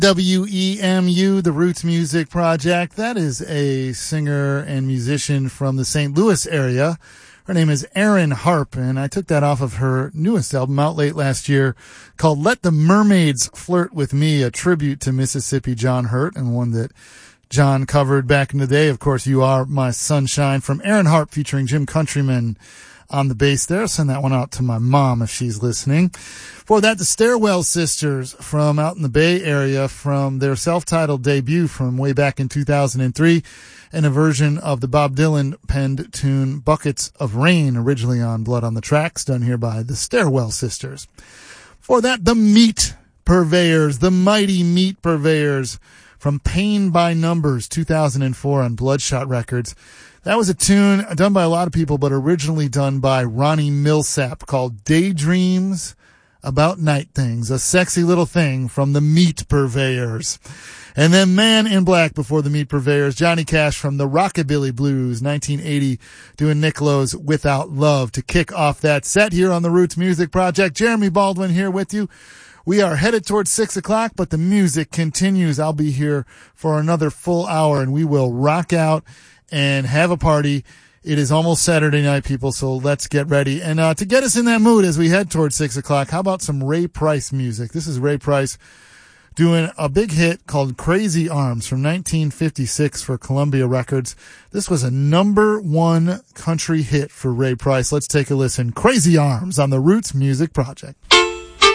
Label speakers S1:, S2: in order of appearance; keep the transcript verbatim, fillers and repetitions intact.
S1: W E M U, the Roots Music Project. That is a singer and musician from the Saint Louis area. Her name is Erin Harp, and I took that off of her newest album out late last year called Let the Mermaids Flirt With Me, a tribute to Mississippi John Hurt, and one that John covered back in the day. Of course, You Are My Sunshine from Erin Harp featuring Jim Countryman on the bass there. Send that one out to my mom if she's listening. For that, the Stairwell Sisters from out in the Bay Area from their self-titled debut from way back in two thousand three, and a version of the Bob Dylan penned tune Buckets of Rain, originally on Blood on the Tracks, done here by the Stairwell Sisters. For that, the Meat Purveyors, the mighty Meat Purveyors from Pain by Numbers, two thousand four on Bloodshot Records. That was a tune done by a lot of people, but originally done by Ronnie Millsap, called Daydreams About Night Things, a sexy little thing from the Meat Purveyors. And then Man in Black before the Meat Purveyors, Johnny Cash from the Rockabilly Blues, nineteen eighty, doing Nick Lowe's Without Love to kick off that set here on the Roots Music Project. Jeremy Baldwin here with you. We are headed towards six o'clock, but the music continues. I'll be here for another full hour, and we will rock out and have a party. It is almost Saturday night, people, so let's get ready. And uh, to get us in that mood as we head towards six o'clock, how about some Ray Price music? This is Ray Price doing a big hit called Crazy Arms from nineteen fifty-six for Columbia Records. This was a number one country hit for Ray Price. Let's take a listen. Crazy Arms on the Roots Music Project.